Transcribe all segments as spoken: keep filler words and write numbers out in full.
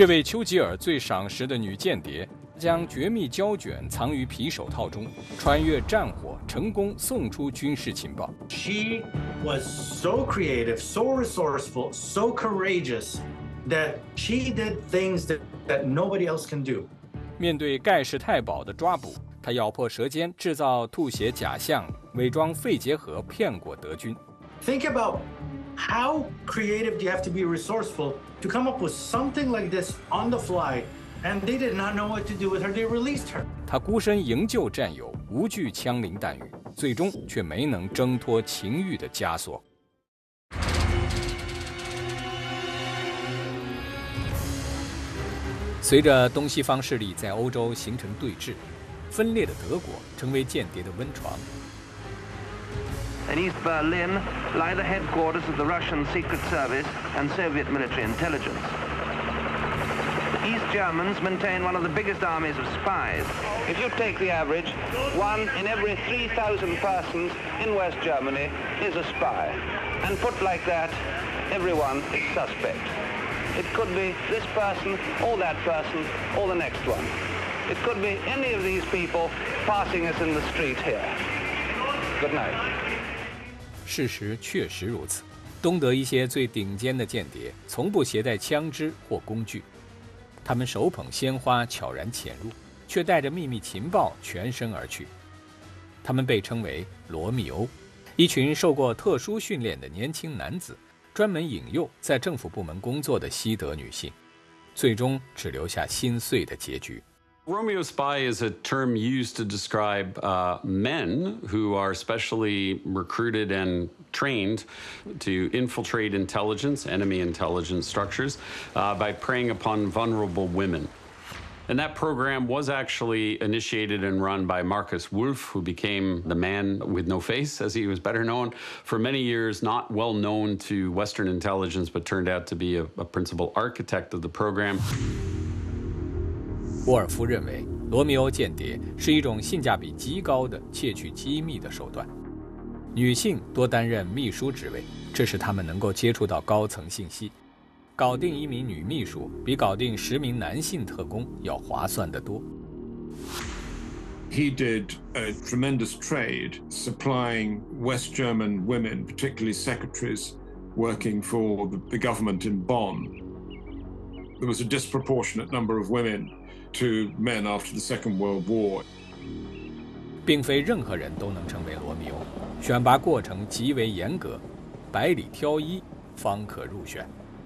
这位丘吉尔最赏识的女间谍，将绝密胶卷藏于皮手套中，穿越战火，成功送出军事情报。 She was so creative, so resourceful, so courageous that she did things that, that nobody else can do. 面对盖世太保的抓捕，他咬破舌尖，制造吐血假象，伪装肺结核，骗过德军。 Think about how creative do you have to be resourceful to come up with something like this on the fly, and they did not know what to do with her. They released her. 他孤身营救战友，无惧枪林弹雨，最终却没能挣脱情欲的枷锁。随着东西方势力在欧洲形成对峙，分裂的德国成为间谍的温床。 In East Berlin lie the headquarters of the Russian Secret Service and Soviet military intelligence. The East Germans maintain one of the biggest armies of spies. If you take the average, one in every three thousand persons in West Germany is a spy. And put like that, everyone is suspect. It could be this person, or that person, or the next one. It could be any of these people passing us in the street here. Good night. 事实确实如此，东德一些最顶尖的间谍从不携带枪支或工具，他们手捧鲜花悄然潜入，却带着秘密情报全身而去。他们被称为罗密欧，一群受过特殊训练的年轻男子，专门引诱在政府部门工作的西德女性，最终只留下心碎的结局。 Romeo spy is a term used to describe uh, men who are specially recruited and trained to infiltrate intelligence, enemy intelligence structures, uh, by preying upon vulnerable women. And that program was actually initiated and run by Marcus Wolf, who became the man with no face, as he was better known. For many years, not well known to Western intelligence, but turned out to be a, a principal architect of the program. 沃尔夫认为，罗密欧间谍是一种性价比极高的窃取机密的手段。女性多担任秘书职位，这使她们能够接触到高层信息。搞定一名女秘书，比搞定十名男性特工要划算得多。 He did a tremendous trade supplying West German women, particularly secretaries, working for the, the government in Bonn. There was a disproportionate number of women to men after the Second World War. 并非任何人都能成为罗密欧，选拔过程极为严格，百里挑一方可入选。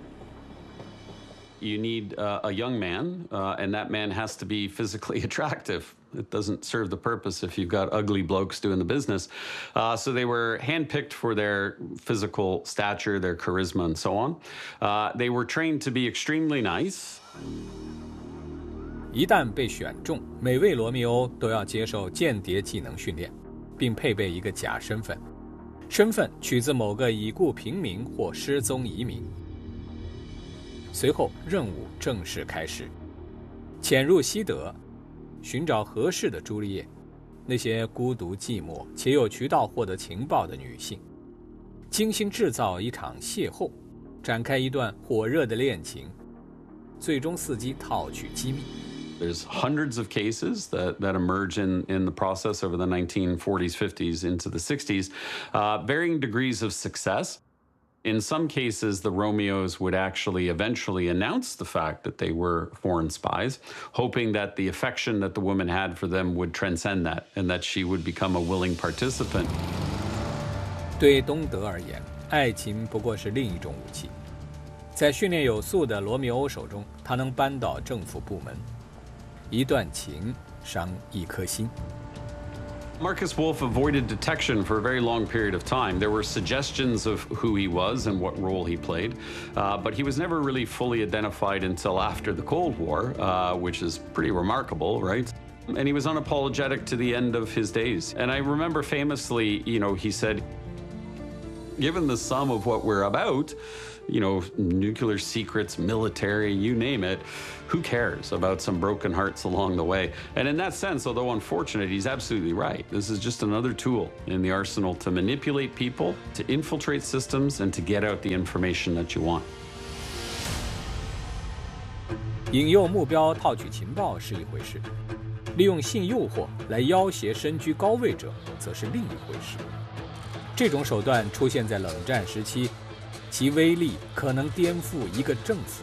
You need uh, a young man, uh, and that man has to be physically attractive. It doesn't serve the purpose if you've got ugly blokes doing the business. Uh, so they were handpicked for their physical stature, their charisma, and so on. Uh, they were trained to be extremely nice. 一旦被选中，每位罗密欧都要接受间谍技能训练，并配备一个假身份，身份取自某个已故平民或失踪移民。随后，任务正式开始：潜入西德，寻找合适的朱丽叶，那些孤独寂寞且有渠道获得情报的女性，精心制造一场邂逅，展开一段火热的恋情，最终伺机套取机密。 There's hundreds of cases that, that emerge in, in the process over the nineteen forties, fifties, into the sixties, uh, varying degrees of success. In some cases, the Romeos would actually eventually announce the fact that they were foreign spies, hoping that the affection that the woman had for them would transcend that and that she would become a willing participant. 对东德而言，爱情不过是另一种武器。在训练有素的罗密欧手中，他能扳倒政府部门。一段情伤一颗心。 Marcus Wolf avoided detection for a very long period of time. There were suggestions of who he was and what role he played, uh, but he was never really fully identified until after the Cold War, uh, which is pretty remarkable, right? And he was unapologetic to the end of his days. And I remember famously, you know, he said, given the sum of what we're about, you know, nuclear secrets, military, you name it, who cares about some broken hearts along the way? And in that sense, although unfortunate, he's absolutely right. This is just another tool in the arsenal to manipulate people, to infiltrate systems, and to get out the information that you want. 引诱目标套取情报是一回事，利用性诱惑来要挟身居高位者则是另一回事。这种手段出现在冷战时期，其威力可能颠覆一个政府。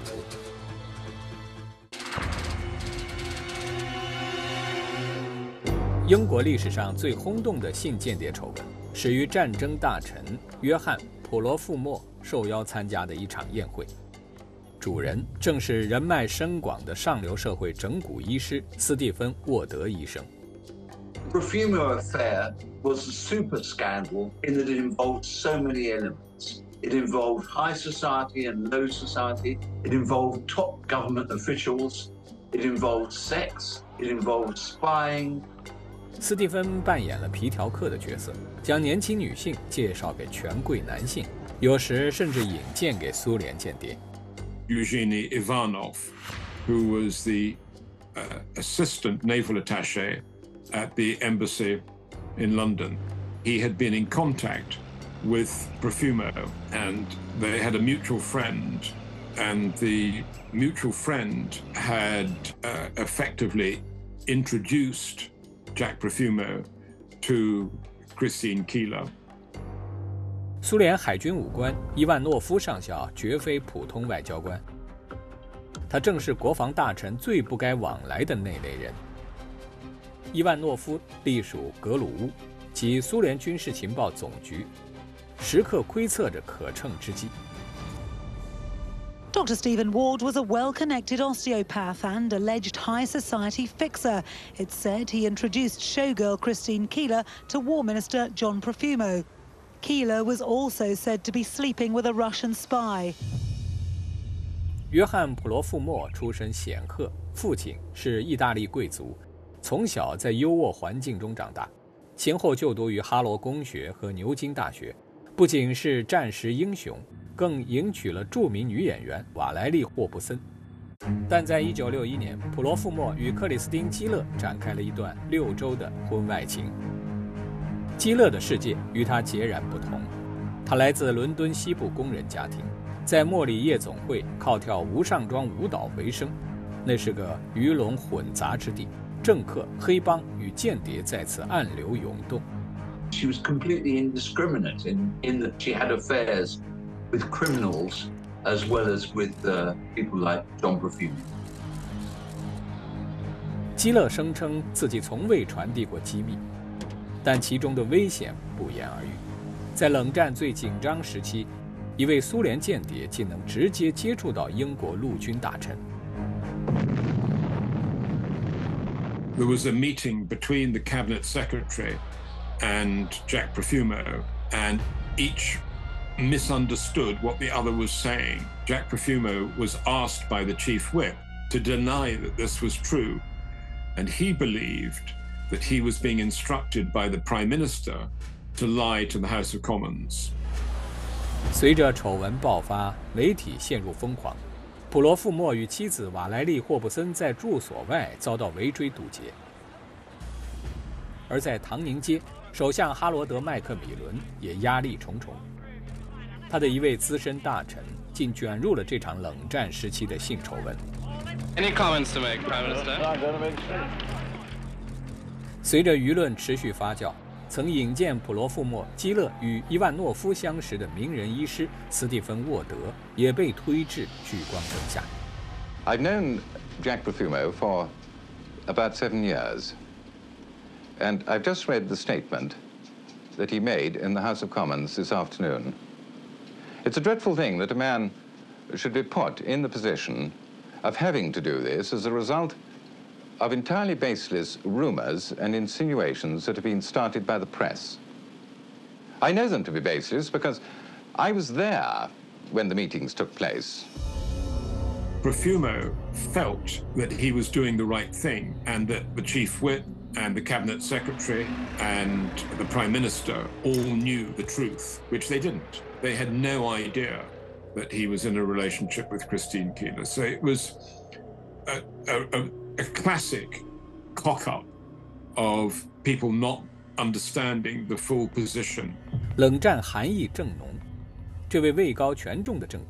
英国历史上最轰动的性间谍丑闻，始于战争大臣约翰·普罗富莫受邀参加的一场宴会，主人正是人脉深广的上流社会整蛊医师斯蒂芬·沃德医生。 Profumo affair was a super scandal in that it involved so many elements. It involved high society and low society. It involved top government officials. It involved sex. It involved spying. 斯蒂芬扮演了皮条客的角色，将年轻女性介绍给权贵男性，有时甚至引荐给苏联间谍。 Eugeny Ivanov, who was the uh, assistant naval attaché at the embassy in London. He had been in contact with Profumo, and they had a mutual friend, and the mutual friend had uh, effectively introduced Jack Profumo to Christine Keeler. 苏联海军武官伊万诺夫上校绝非普通外交官，他正是国防大臣最不该往来的那类人。伊万诺夫隶属格鲁乌及苏联军事情报总局，时刻窥测着可乘之机。 Doctor Stephen Ward was a well-connected osteopath and alleged high society fixer. It's said he introduced showgirl Christine Keeler to War Minister John Profumo. Keeler was also said to be sleeping with a Russian spy. 约翰·普罗富莫出身显赫，父亲是意大利贵族，从小在优渥环境中长大，先后就读于哈罗公学和牛津大学，不仅是战时英雄，更迎娶了著名女演员瓦莱丽·霍布森。但在一九六一年，普罗富莫与克里斯汀·基勒展开了一段六周的婚外情。基勒的世界与他截然不同，他来自伦敦西部工人家庭，在莫里夜总会靠跳无上装舞蹈为生，那是个鱼龙混杂之地，政客、黑帮与间谍在此暗流涌动。 She was completely indiscriminate in, in that she had affairs with criminals as well as with uh, people like John Profumo. 基勒声称自己从未传递过机密，但其中的危险不言而喻。在冷战最紧张时期，一位苏联间谍竟能直接接触到英国陆军大臣。 There was a meeting between the cabinet secretary and Jack Profumo, and each misunderstood what the other was saying. Jack Profumo was asked by the chief whip to deny that this was true, and he believed that he was being instructed by the Prime Minister to lie to the House of Commons. 随着丑闻爆发，媒体陷入疯狂。普罗富莫与妻子瓦莱丽·霍布森在住所外遭到围追堵截，而在唐宁街，首相哈罗德·麦克米伦也压力重重。他的一位资深大臣竟卷入了这场冷战时期的性丑闻。 Any comments to make, Prime Minister? 随着舆论持续发酵，曾引荐普罗富莫、基勒与伊万诺夫相识的名人医师斯蒂芬·沃德也被推至聚光灯下。 I've known Jack Profumo for about seven years, and I've just read the statement that he made in the House of Commons this afternoon. It's a dreadful thing that a man should be put in the position of having to do this as a result of entirely baseless rumors and insinuations that have been started by the press. I know them to be baseless because I was there when the meetings took place. Profumo felt that he was doing the right thing, and that the chief whip and the cabinet secretary and the prime minister all knew the truth, which they didn't. They had no idea that he was in a relationship with Christine Keeler. So it was a, a, a classic cock-up of people not understanding the full position. 冷战寒意正浓，这位位高权重的政客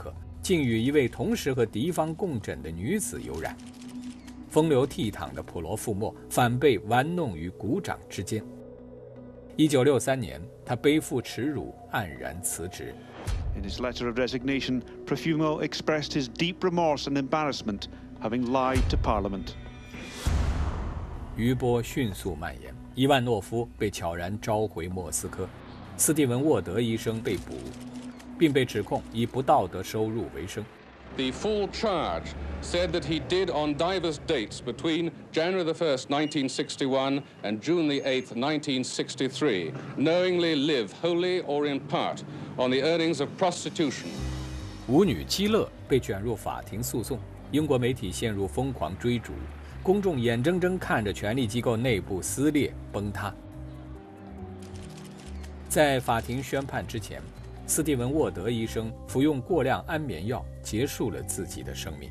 竟与一位同时和敌方共枕的女子有染。风流倜傥的普罗富莫反被玩弄于股掌之间。一九六三年，他背负耻辱，黯然辞职。 In his letter of resignation, Profumo expressed his deep remorse and embarrassment, having lied to Parliament. 余波迅速蔓延，伊万诺夫被悄然召回莫斯科，斯蒂文·沃德医生被捕，并被指控以不道德收入为生。 The full charge said that he did on divers dates between January the first, nineteen sixty-one and June the eighth, nineteen sixty-three, knowingly live wholly or in part on the earnings of prostitution. 舞女基勒被卷入法庭诉讼，英国媒体陷入疯狂追逐，公众眼睁睁看着权力机构内部撕裂崩塌。在法庭宣判之前，斯蒂文·沃德医生服用过量安眠药，结束了自己的生命。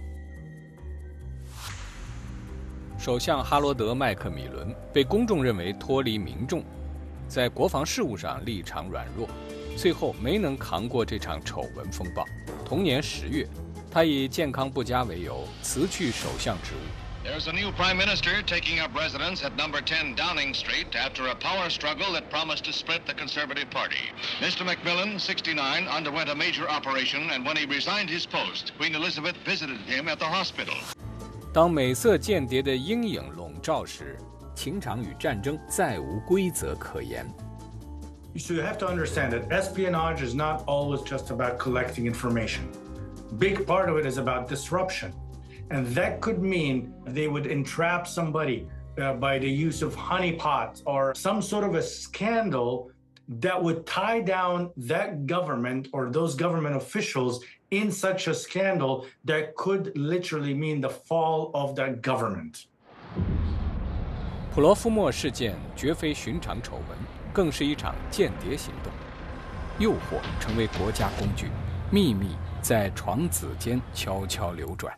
首相哈罗德·麦克米伦被公众认为脱离民众，在国防事务上立场软弱，最后没能扛过这场丑闻风暴。同年十月，他以健康不佳为由辞去首相职务。 There's a new prime minister taking up residence at number ten Downing Street after a power struggle that promised to split the Conservative Party. Mister Macmillan, sixty-nine, underwent a major operation, and when he resigned his post, Queen Elizabeth visited him at the hospital. 当美色间谍的阴影笼罩时，情场与战争再无规则可言。 So you have to understand that espionage is not always just about collecting information. Big part of it is about disruption. And that could mean they would entrap somebody uh, by the use of honeypots or some sort of a scandal that would tie down that government or those government officials in such a scandal that could literally mean the fall of that government. 普罗夫莫事件绝非寻常丑闻，更是一场间谍行动。诱惑成为国家工具，秘密在床子间悄悄流转。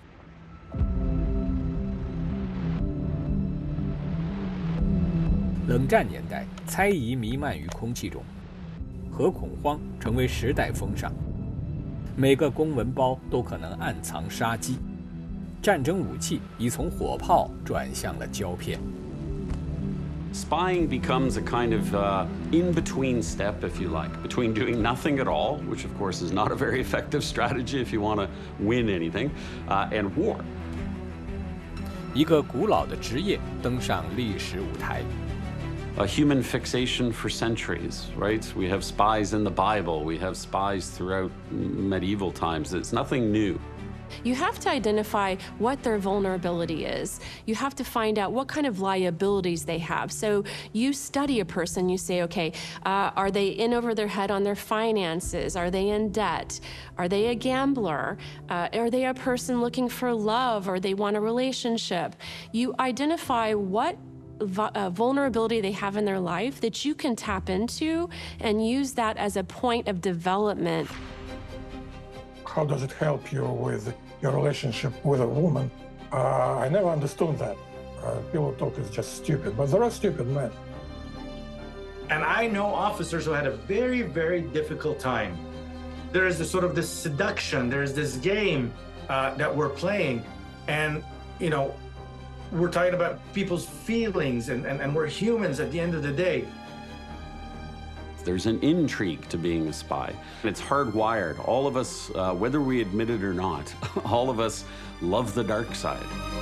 冷战年代，猜疑弥漫于空气中，核恐慌成为时代风尚。每个公文包都可能暗藏杀机，战争武器已从火炮转向了胶片。 Spying becomes a kind of uh, in-between step, if you like, between doing nothing at all, which of course is not a very effective strategy if you want to win anything, uh, and war. 一个古老的职业登上历史舞台。 A human fixation for centuries, right? We have spies in the Bible. We have spies throughout medieval times. It's nothing new. You have to identify what their vulnerability is. You have to find out what kind of liabilities they have. So you study a person, you say, okay, uh, are they in over their head on their finances? Are they in debt? Are they a gambler? Uh, are they a person looking for love, or they want a relationship? You identify what Uh, vulnerability they have in their life that you can tap into and use that as a point of development. How does it help you with your relationship with a woman? Uh, I never understood that. Uh, pillow talk is just stupid, but there are stupid men. And I know officers who had a very, very difficult time. There is this sort of this seduction, there's this game uh, that we're playing, and, you know, we're talking about people's feelings, and, and, and we're humans at the end of the day. There's an intrigue to being a spy. It's hardwired. All of us, uh, whether we admit it or not, all of us love the dark side.